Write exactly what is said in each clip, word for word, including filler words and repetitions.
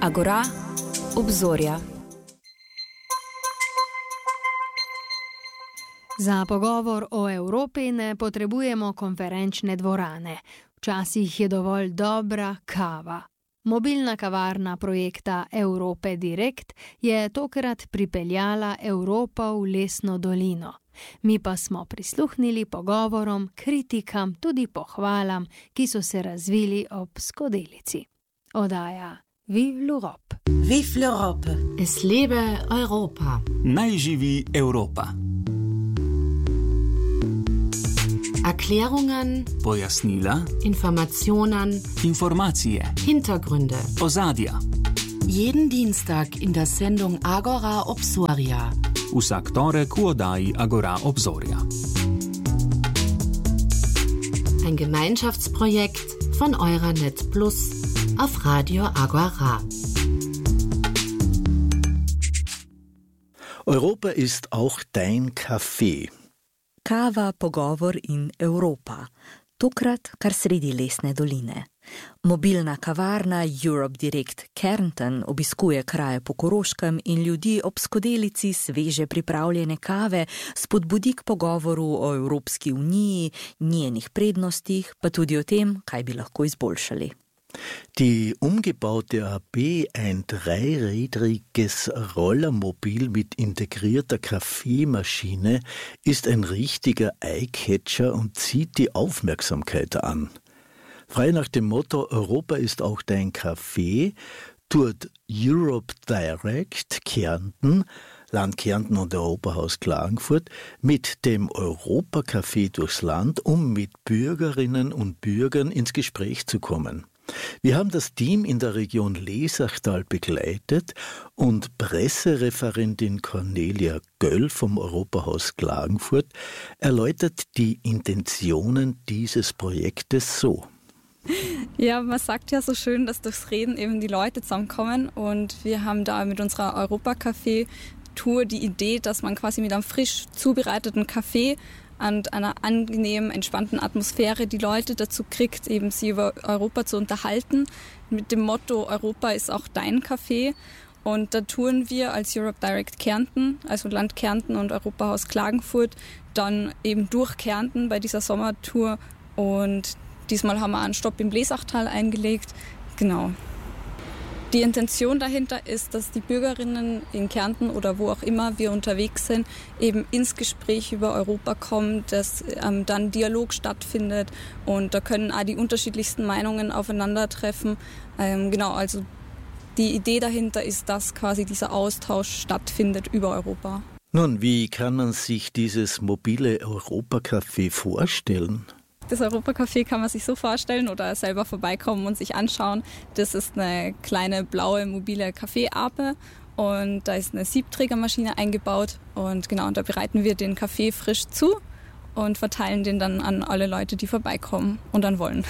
Agora, obzorja. Za pogovor o Evropi ne potrebujemo konferenčne dvorane. Včasih je dovolj dobra kava. Mobilna kavarna projekta Europe Direkt je tokrat pripeljala Evropo v Lesno dolino. Mi pa smo prisluhnili pogovorom, kritikam, tudi pohvalam, ki so se razvili ob skodelici. Oddaja Vive l'Europe. Vive l'Europe. Es lebe Europa. Naj živi Evropa. Erklärungen, Pojasnila, Informationen, Informacije, Hintergründe, ozadja. Jeden Dienstag in der Sendung Agora Obzorja. Vsak torek v oddaji Agora Obzorja. Ein Gemeinschaftsprojekt von Euranet Plus auf Radio Agora. Europa ist auch dein Kaffee. Kava, pogovor in Evropa. Tokrat kar sredi Lesne doline. Mobilna kavarna Europe Direct Kärnten obiskuje kraje po Koroškem in ljudi ob skodelici sveže pripravljene kave spodbudi k pogovoru o Evropski uniji, njenih prednostih, pa tudi o tem, kaj bi lahko izboljšali. Die umgebaute A B, ein dreirädriges Rollermobil mit integrierter Kaffeemaschine, ist ein richtiger Eyecatcher und zieht die Aufmerksamkeit an. Frei nach dem Motto Europa ist auch dein Kaffee, tourt Europe Direct Kärnten, Land Kärnten und Europahaus Klagenfurt, mit dem Europacafé durchs Land, um mit Bürgerinnen und Bürgern ins Gespräch zu kommen. Wir haben das Team in der Region Lesachtal begleitet und Pressereferentin Cornelia Göll vom Europahaus Klagenfurt erläutert die Intentionen dieses Projektes so. Ja, man sagt ja so schön, dass durchs Reden eben die Leute zusammenkommen, und wir haben da mit unserer Europacafé-Tour die Idee, dass man quasi mit einem frisch zubereiteten Kaffee und einer angenehmen, entspannten Atmosphäre die Leute dazu kriegt, eben sie über Europa zu unterhalten, mit dem Motto Europa ist auch dein Kaffee. Und da touren wir als Europe Direct Kärnten, also Land Kärnten und Europahaus Klagenfurt, dann eben durch Kärnten bei dieser Sommertour, und diesmal haben wir einen Stopp im Lesachtal eingelegt. Genau. Die Intention dahinter ist, dass die Bürgerinnen in Kärnten oder wo auch immer wir unterwegs sind, eben ins Gespräch über Europa kommen, dass ähm, dann Dialog stattfindet, und da können auch die unterschiedlichsten Meinungen aufeinandertreffen. Ähm, genau, also die Idee dahinter ist, dass quasi dieser Austausch stattfindet über Europa. Nun, wie kann man sich dieses mobile Europacafé vorstellen? Das Europacafé kann man sich so vorstellen oder selber vorbeikommen und sich anschauen. Das ist eine kleine blaue mobile Kaffeeape, und da ist eine Siebträgermaschine eingebaut, und genau, und da bereiten wir den Kaffee frisch zu und verteilen den dann an alle Leute, die vorbeikommen und dann wollen.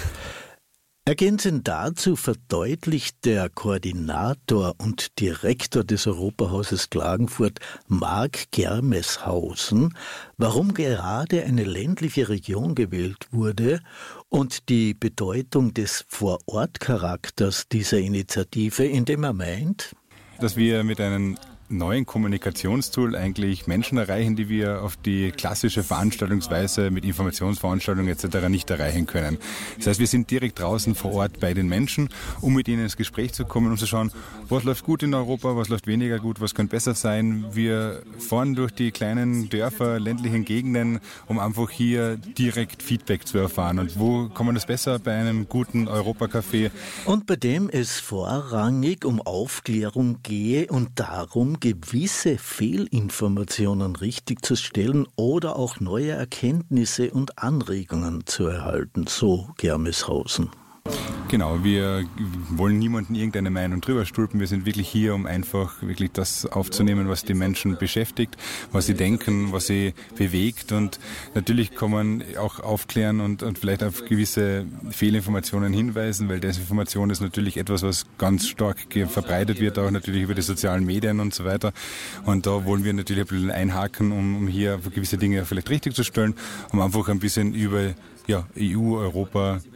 Ergänzend dazu verdeutlicht der Koordinator und Direktor des Europahauses Klagenfurt, Marc Germeshausen, warum gerade eine ländliche Region gewählt wurde und die Bedeutung des Vorortcharakters dieser Initiative, indem er meint, dass wir mit einem neuen Kommunikationstool eigentlich Menschen erreichen, die wir auf die klassische Veranstaltungsweise mit Informationsveranstaltungen et cetera nicht erreichen können. Das heißt, wir sind direkt draußen vor Ort bei den Menschen, um mit ihnen ins Gespräch zu kommen und zu schauen, was läuft gut in Europa, was läuft weniger gut, was könnte besser sein. Wir fahren durch die kleinen Dörfer, ländlichen Gegenden, um einfach hier direkt Feedback zu erfahren. Und wo kann man das besser bei einem guten Europacafé? Und bei dem es vorrangig um Aufklärung gehe und darum, gewisse Fehlinformationen richtig zu stellen oder auch neue Erkenntnisse und Anregungen zu erhalten, so Germeshausen. Genau, wir wollen niemanden irgendeine Meinung drüber stülpen. Wir sind wirklich hier, um einfach wirklich das aufzunehmen, was die Menschen beschäftigt, was sie denken, was sie bewegt. Und natürlich kann man auch aufklären und, und vielleicht auf gewisse Fehlinformationen hinweisen, weil Desinformation ist natürlich etwas, was ganz stark verbreitet wird, auch natürlich über die sozialen Medien und so weiter. Und da wollen wir natürlich ein bisschen einhaken, um, um hier gewisse Dinge vielleicht richtig zu stellen, um einfach ein bisschen über ja, E U, Europa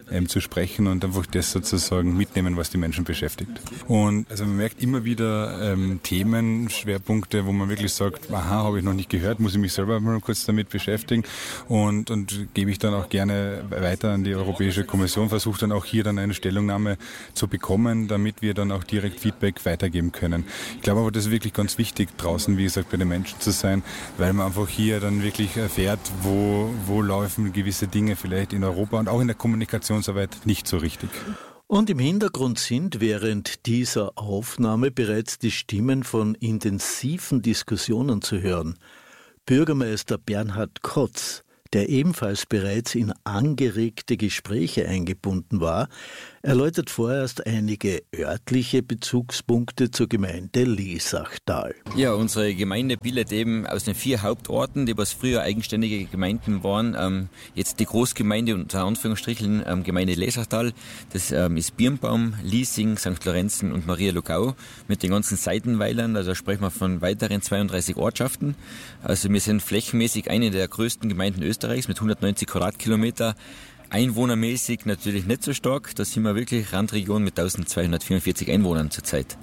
ähm, zu sprechen und einfach das sozusagen mitnehmen, was die Menschen beschäftigt. Und also man merkt immer wieder ähm, Themenschwerpunkte, wo man wirklich sagt, aha, habe ich noch nicht gehört, muss ich mich selber mal kurz damit beschäftigen und, und gebe ich dann auch gerne weiter an die Europäische Kommission, versuche dann auch hier dann eine Stellungnahme zu bekommen, damit wir dann auch direkt Feedback weitergeben können. Ich glaube aber, das ist wirklich ganz wichtig, draußen, wie gesagt, bei den Menschen zu sein, weil man einfach hier dann wirklich erfährt, wo, wo laufen gewisse Dinge vielleicht in Europa und auch in der Kommunikationsarbeit nicht so richtig. Und im Hintergrund sind während dieser Aufnahme bereits die Stimmen von intensiven Diskussionen zu hören. Bürgermeister Bernhard Kotz, der ebenfalls bereits in angeregte Gespräche eingebunden war, erläutert vorerst einige örtliche Bezugspunkte zur Gemeinde Lesachtal. Ja, unsere Gemeinde bildet eben aus den vier Hauptorten, die was früher eigenständige Gemeinden waren, ähm, jetzt die Großgemeinde unter Anführungsstrichen ähm, Gemeinde Lesachtal. Das ähm, ist Birnbaum, Liesing, Sankt Lorenzen und Maria Lugau mit den ganzen Seitenweilern. Also da sprechen wir von weiteren zweiunddreißig Ortschaften. Also wir sind flächenmäßig eine der größten Gemeinden Österreichs mit hundertneunzig Quadratkilometer. Einwohnermäßig natürlich nicht so stark, da sind wir wirklich Randregion mit eintausendzweihundertvierundvierzig Einwohnern zurzeit.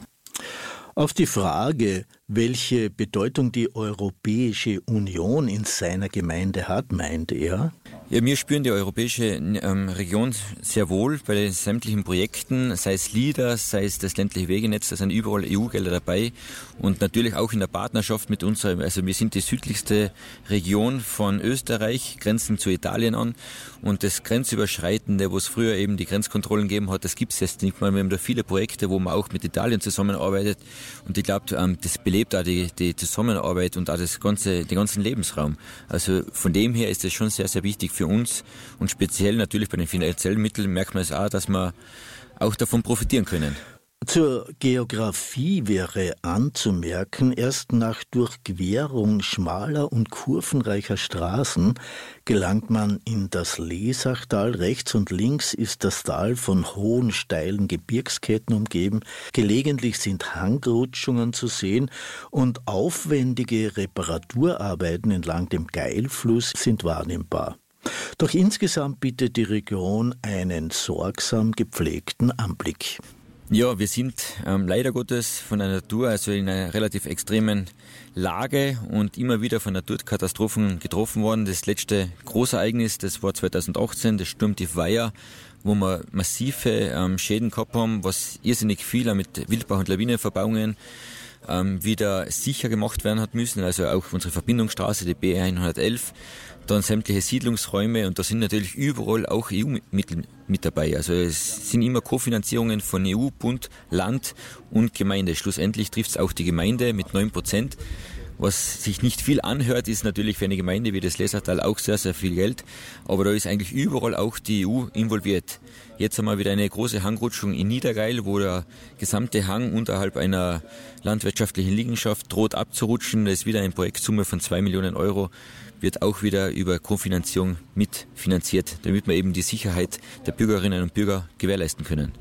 Auf die Frage, welche Bedeutung die Europäische Union in seiner Gemeinde hat, meint er: Ja, wir spüren die europäische ähm, Region sehr wohl bei den sämtlichen Projekten, sei es LEADER, sei es das ländliche Wegenetz, da sind überall E U-Gelder dabei und natürlich auch in der Partnerschaft mit unserer, also wir sind die südlichste Region von Österreich, grenzen zu Italien an und das Grenzüberschreitende, wo es früher eben die Grenzkontrollen gegeben hat, das gibt es jetzt nicht mehr. Wir haben da viele Projekte, wo man auch mit Italien zusammenarbeitet und ich glaube, ähm, das belebt auch die, die Zusammenarbeit und auch das ganze, den ganzen Lebensraum. Also von dem her ist es schon sehr, sehr wichtig für uns und speziell natürlich bei den finanziellen Mitteln merkt man es auch, dass wir auch davon profitieren können. Zur Geografie wäre anzumerken, erst nach Durchquerung schmaler und kurvenreicher Straßen gelangt man in das Lesachtal. Rechts und links ist das Tal von hohen, steilen Gebirgsketten umgeben. Gelegentlich sind Hangrutschungen zu sehen und aufwendige Reparaturarbeiten entlang dem Geilfluss sind wahrnehmbar. Doch insgesamt bietet die Region einen sorgsam gepflegten Anblick. Ja, wir sind ähm, leider Gottes von der Natur, also in einer relativ extremen Lage und immer wieder von Naturkatastrophen getroffen worden. Das letzte Großereignis, das war zweitausendachtzehn, das Sturmtief Weiher, wo wir massive ähm, Schäden gehabt haben, was irrsinnig viel mit Wildbach- und Lawinenverbauungen ähm, wieder sicher gemacht werden hat müssen. Also auch unsere Verbindungsstraße, die B hundertelf, dann sämtliche Siedlungsräume und da sind natürlich überall auch E U-Mittel mit dabei. Also es sind immer Kofinanzierungen von E U, Bund, Land und Gemeinde. Schlussendlich trifft es auch die Gemeinde mit neun Prozent. Was sich nicht viel anhört, ist natürlich für eine Gemeinde wie das Lesachtal auch sehr, sehr viel Geld. Aber da ist eigentlich überall auch die E U involviert. Jetzt haben wir wieder eine große Hangrutschung in Niedergeil, wo der gesamte Hang unterhalb einer landwirtschaftlichen Liegenschaft droht abzurutschen. Das ist wieder eine Projektsumme von zwei Millionen Euro. Wird auch wieder über Kofinanzierung mitfinanziert, damit wir eben die Sicherheit der Bürgerinnen und Bürger gewährleisten können.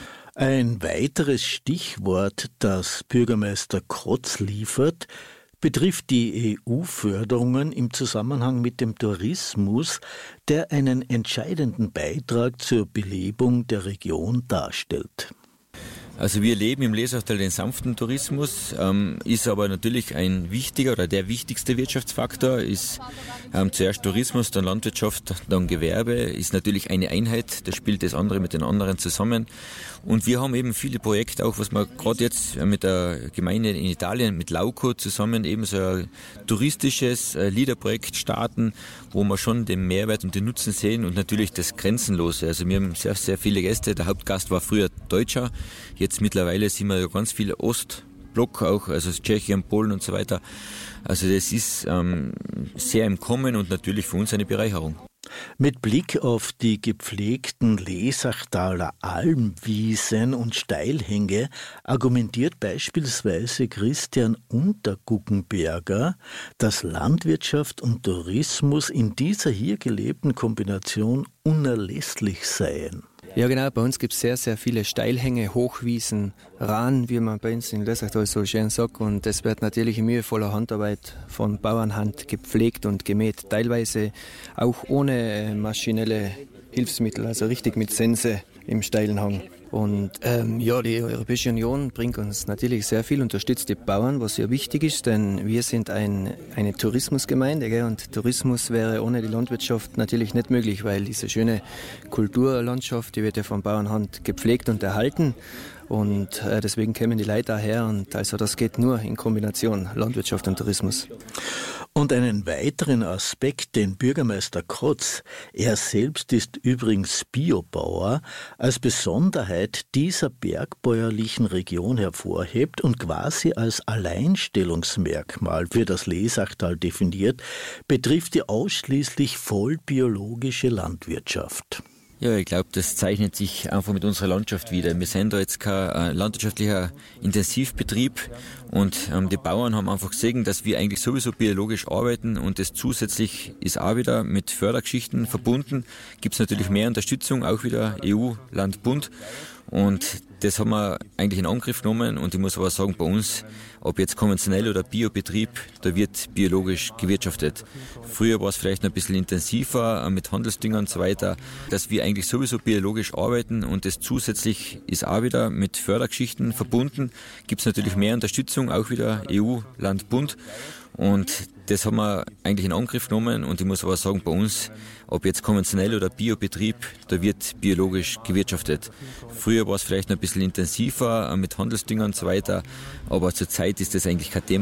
Ein weiteres Stichwort, das Bürgermeister Kotz liefert, betrifft die E U-Förderungen im Zusammenhang mit dem Tourismus, der einen entscheidenden Beitrag zur Belebung der Region darstellt. Also wir leben im Lesachtal den sanften Tourismus, ähm, ist aber natürlich ein wichtiger oder der wichtigste Wirtschaftsfaktor, ist ähm, zuerst Tourismus, dann Landwirtschaft, dann Gewerbe, ist natürlich eine Einheit, das spielt das andere mit den anderen zusammen. Und wir haben eben viele Projekte, auch was wir gerade jetzt mit der Gemeinde in Italien, mit Lauco zusammen eben so ein touristisches äh, LEADER-Projekt starten, wo wir schon den Mehrwert und den Nutzen sehen und natürlich das Grenzenlose. Also wir haben sehr, sehr viele Gäste, der Hauptgast war früher Deutscher, jetzt mittlerweile sind wir ja ganz viele Ostblock auch, also Tschechien, Polen und so weiter. Also das ist ähm, sehr im Kommen und natürlich für uns eine Bereicherung. Mit Blick auf die gepflegten Lesachtaler Almwiesen und Steilhänge argumentiert beispielsweise Christian Unterguggenberger, dass Landwirtschaft und Tourismus in dieser hier gelebten Kombination unerlässlich seien. Ja genau, bei uns gibt es sehr, sehr viele Steilhänge, Hochwiesen, Rahn, wie man bei uns in Lesachtal so schön sagt. Und das wird natürlich in mühevoller Handarbeit von Bauernhand gepflegt und gemäht. Teilweise auch ohne maschinelle Hilfsmittel, also richtig mit Sense im steilen Hang. Und ähm, ja, die Europäische Union bringt uns natürlich sehr viel, unterstützt die Bauern, was sehr wichtig ist, denn wir sind ein, eine Tourismusgemeinde, gell? Und Tourismus wäre ohne die Landwirtschaft natürlich nicht möglich, weil diese schöne Kulturlandschaft, die wird ja von Bauernhand gepflegt und erhalten. Und äh, deswegen kämen die Leute daher und also das geht nur in Kombination, Landwirtschaft und Tourismus. Und einen weiteren Aspekt, den Bürgermeister Kotz, er selbst ist übrigens Biobauer, als Besonderheit dieser bergbäuerlichen Region hervorhebt und quasi als Alleinstellungsmerkmal für das Lesachtal definiert, betrifft die ausschließlich vollbiologische Landwirtschaft. Ja, ich glaube, das zeichnet sich einfach mit unserer Landschaft wieder. Wir sind da jetzt kein äh, landwirtschaftlicher Intensivbetrieb und ähm, die Bauern haben einfach gesehen, dass wir eigentlich sowieso biologisch arbeiten und das zusätzlich ist auch wieder mit Fördergeschichten verbunden. Gibt es natürlich mehr Unterstützung, auch wieder E U, Land, Bund. Und das haben wir eigentlich in Angriff genommen und ich muss aber sagen, bei uns, ob jetzt konventionell oder Biobetrieb, da wird biologisch gewirtschaftet. Früher war es vielleicht noch ein bisschen intensiver mit Handelsdüngern und so weiter, dass wir eigentlich sowieso biologisch arbeiten und das zusätzlich ist auch wieder mit Fördergeschichten verbunden. Gibt es natürlich mehr Unterstützung, auch wieder E U, Land, Bund. Und das haben wir eigentlich in Angriff genommen und ich muss aber sagen, bei uns, ob jetzt konventionell oder Biobetrieb, da wird biologisch gewirtschaftet. Früher war es vielleicht noch ein bisschen intensiver mit Handelsdüngern und so weiter, aber zurzeit ist das eigentlich kein Thema.